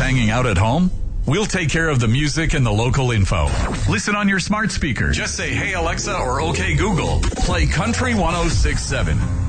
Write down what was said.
hanging out at home? We'll take care of the music and the local info. Listen on your smart speaker. Just say, "Hey Alexa," or "Okay Google." Play Country 106.7.